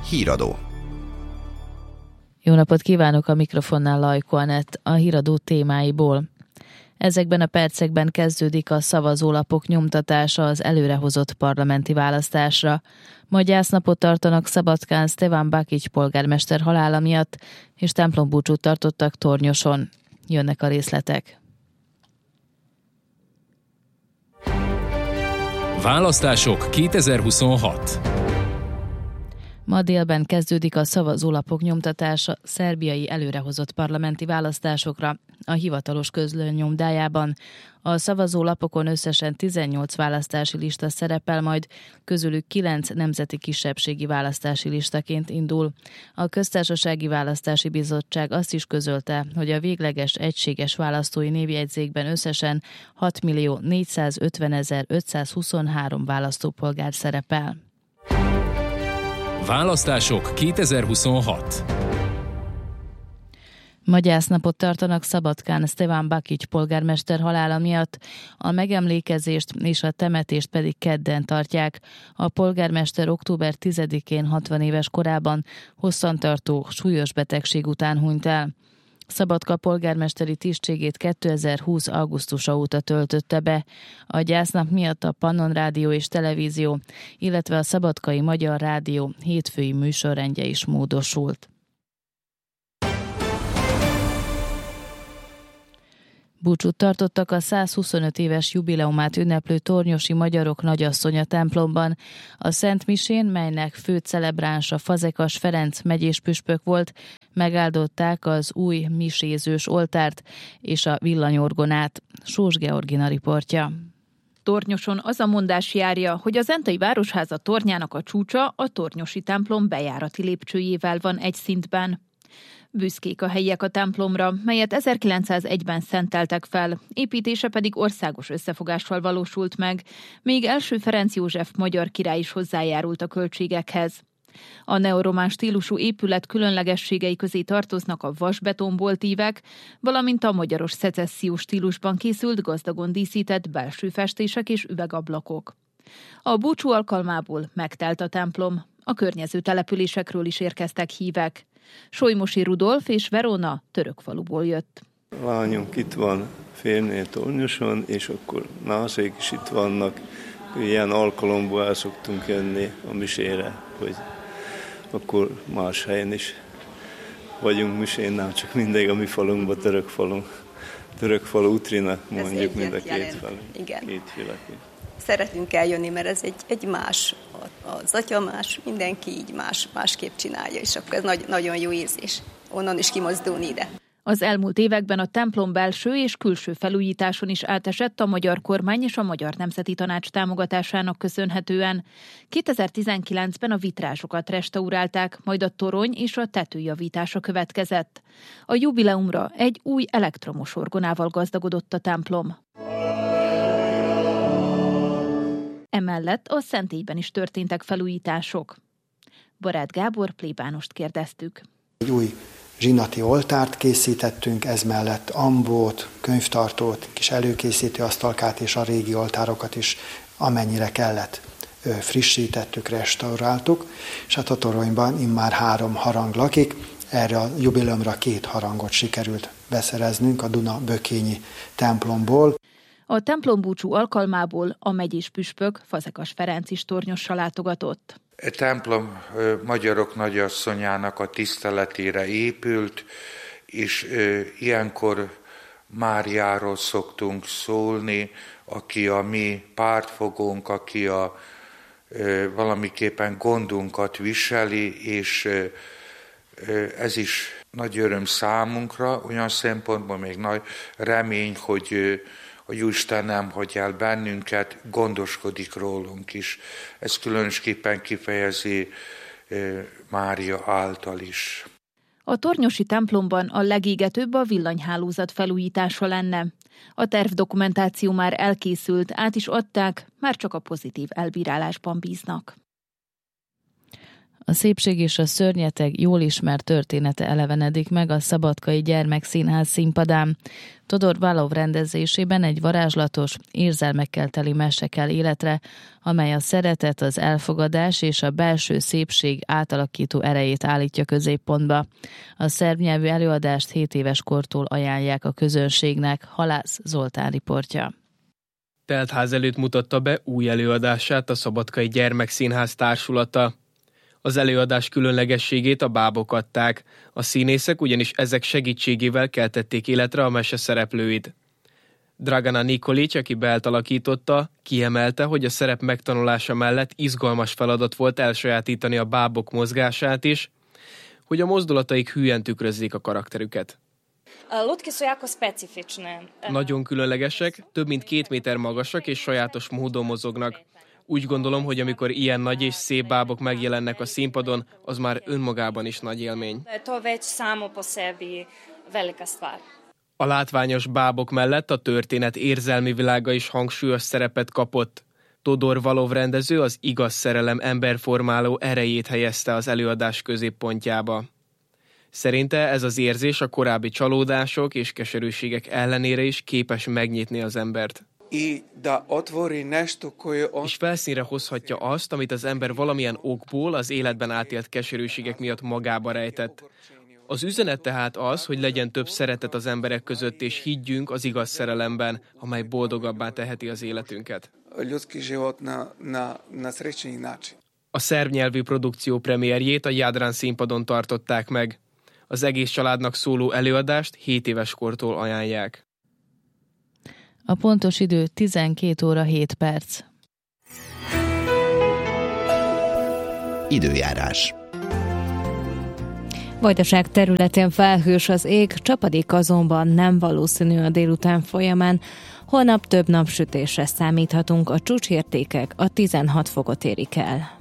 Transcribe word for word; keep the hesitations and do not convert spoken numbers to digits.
Híradó. Jó napot kívánok, a mikrofonnál Lajko Anett, a híradó témáiból. Ezekben a percekben kezdődik a szavazólapok nyomtatása az előrehozott parlamenti választásra. Ma gyásznapot tartanak Szabadkán Stevan Bakics polgármester halála miatt, és templombúcsút tartottak Tornyoson. Jönnek a részletek. Választások kétezer-huszonhat. Ma délben kezdődik a szavazólapok nyomtatása szerbiai előrehozott parlamenti választásokra a hivatalos közlöny nyomdájában. A szavazólapokon összesen tizennyolc választási lista szerepel, majd közülük kilenc nemzeti kisebbségi választási listaként indul. A Köztársasági Választási Bizottság azt is közölte, hogy a végleges egységes választói névjegyzékben összesen hat millió négyszázötvenezer-ötszázhuszonhárom választópolgár szerepel. Választások kétezer-huszonhat. Ma gyásznapot tartanak Szabadkán Stevan Bakics polgármester halála miatt, a megemlékezést és a temetést pedig kedden tartják. A polgármester október tizedikén hatvan éves korában hosszantartó súlyos betegség után hunyt el. Szabadka polgármesteri tisztségét kétezer-húsz augusztusa óta töltötte be. A gyásznap miatt a Pannon Rádió és Televízió, illetve a Szabadkai Magyar Rádió hétfői műsorrendje is módosult. Búcsút tartottak a százhuszonöt éves jubileumát ünneplő tornyosi magyarok nagyasszonya templomban. A Szent Misén, melynek fő celebránsa Fazekas Ferenc megyés püspök volt, megáldották az új misézős oltárt és a villanyorgonát. Sós Georgina riportja. Tornyoson az a mondás járja, hogy a zentai városháza tornyának a csúcsa a tornyosi templom bejárati lépcsőjével van egy szintben. Büszkék a helyiek a templomra, melyet ezerkilencszázegyben szenteltek fel, építése pedig országos összefogással valósult meg, még első Ferenc József magyar király is hozzájárult a költségekhez. A neoromán stílusú épület különlegességei közé tartoznak a vasbetonboltívek, valamint a magyaros szecessziós stílusban készült, gazdagon díszített belső festések és üvegablakok. A búcsú alkalmából megtelt a templom, a környező településekről is érkeztek hívek. Solymosi Rudolf és Verona Törökfaluból jött. Lányunk itt van férnél Tornyoson, és akkor nászék is itt vannak. Ilyen alkalomból el szoktunk jönni a misére, hogy akkor más helyen is vagyunk misén, nem csak mindig a mi falunkban, Törökfalun. Törökfalu Utrina, mondjuk mind a két falu. Igen. Két félekű. Szeretünk eljönni, mert ez egy, egy más, az atya más, mindenki így más, másképp csinálja, és akkor ez nagy, nagyon jó érzés onnan is kimozdulni ide. Az elmúlt években a templom belső és külső felújításon is átesett a magyar kormány és a Magyar Nemzeti Tanács támogatásának köszönhetően. kétezer-tizenkilencben a vitrázsokat restaurálták, majd a torony és a tetőjavítása következett. A jubileumra egy új elektromos orgonával gazdagodott a templom. Emellett a szentélyben is történtek felújítások. Barát Gábor plébánost kérdeztük. Egy új zsinati oltárt készítettünk, ez mellett ambót, könyvtartót, kis előkészítő asztalkát és a régi oltárokat is amennyire kellett frissítettük, restauráltuk, és hát a toronyban immár három harang lakik, erre a jubileumra két harangot sikerült beszereznünk a Duna-Bökényi templomból. A templombúcsú alkalmából a megyés püspök Fazekas Ferenc is Tornyosra látogatott. A templom magyarok nagyasszonyának a tiszteletére épült, és ilyenkor Máriáról szoktunk szólni, aki a mi pártfogónk, aki a valamiképpen gondunkat viseli, és ez is nagy öröm számunkra, olyan szempontból még nagy remény, hogy a Jóisten nem hagy el bennünket, gondoskodik rólunk is. Ez különösképpen kifejezi Mária által is. A tornyosi templomban a legégetőbb a villanyhálózat felújítása lenne. A tervdokumentáció már elkészült, át is adták, már csak a pozitív elbírálásban bíznak. A szépség és a szörnyeteg jól ismert története elevenedik meg a Szabadkai Gyermekszínház színpadán. Todor Valov rendezésében egy varázslatos, érzelmekkel teli mese kell életre, amely a szeretet, az elfogadás és a belső szépség átalakító erejét állítja középpontba. A szerb nyelvű előadást hét éves kortól ajánlják a közönségnek. Halász Zoltán riportja. Teltház előtt mutatta be új előadását a Szabadkai Gyermekszínház társulata. Az előadás különlegességét a bábok adták, a színészek ugyanis ezek segítségével keltették életre a mese szereplőit. Dragana Nikolic, aki Bellt alakította, kiemelte, hogy a szerep megtanulása mellett izgalmas feladat volt elsajátítani a bábok mozgását is, hogy a mozdulataik hülyen tükrözzék a karakterüket. Nagyon különlegesek, több mint két méter magasak és sajátos módon mozognak. Úgy gondolom, hogy amikor ilyen nagy és szép bábok megjelennek a színpadon, az már önmagában is nagy élmény. A látványos bábok mellett a történet érzelmi világa is hangsúlyos szerepet kapott. Todor Valov rendező az igaz szerelem emberformáló erejét helyezte az előadás középpontjába. Szerinte ez az érzés a korábbi csalódások és keserűségek ellenére is képes megnyitni az embert. És felszínre hozhatja azt, amit az ember valamilyen okból az életben átélt keserűségek miatt magába rejtett. Az üzenet tehát az, hogy legyen több szeretet az emberek között, és higgyünk az igaz szerelemben, amely boldogabbá teheti az életünket. A szerb nyelvű produkció premierjét a Jadran színpadon tartották meg. Az egész családnak szóló előadást hét éves kortól ajánlják. A pontos idő tizenkét óra hét perc. Időjárás. Vajdaság területén felhős az ég, csapadék azonban nem valószínű a délután folyamán. Holnap több napsütésre számíthatunk, a csúcsértékek a tizenhat fokot érik el.